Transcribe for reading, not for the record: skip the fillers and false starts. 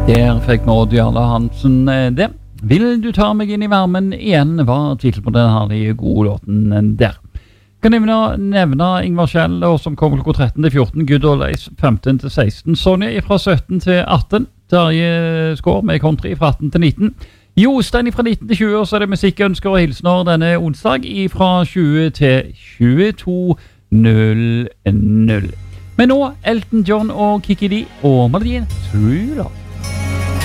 Der fikk Maud Jarle Hansen det. Vil du ta meg inn i varmen igjen, var titel på den herlige gode låten der. Kan nevne Ingvar Kjell, som kom klokka 13 til 14, Good Old Days 15 til 16, Sonja fra 17 til 18, Terje Skår med country fra 18 til 19, Jostein fra 19 til 20, og så er det musikkønsker og hilsner denne onsdag fra 20 til 22:00. Men nå Elton John og Kiki D og melodien True Love.